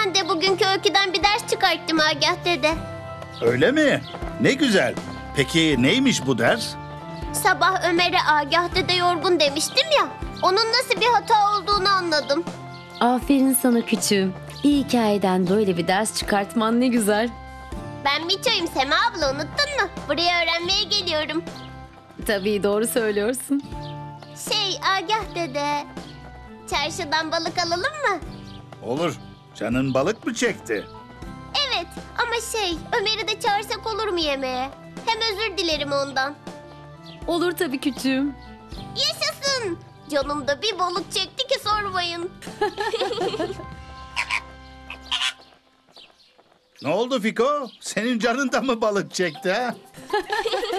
Ben de bugünkü öyküden bir ders çıkarttım Agah dede. Öyle mi? Ne güzel. Peki neymiş bu ders? Sabah Ömer'e Agah dede yorgun demiştim ya. Onun nasıl bir hata olduğunu anladım. Aferin sana küçüğüm. İyi hikayeden böyle bir ders çıkartman ne güzel. Ben Miço'yum Sema abla, unuttun mu? Buraya öğrenmeye geliyorum. Tabii doğru söylüyorsun. Agah dede, çarşıdan balık alalım mı? Olur. Canın balık mı çekti? Evet ama Ömer'i de çağırsak olur mu yemeğe? Hem özür dilerim ondan. Olur tabii küçüğüm. Yaşasın! Canım da bir balık çekti ki sormayın. Ne oldu Fiko? Senin canın da mı balık çekti ha?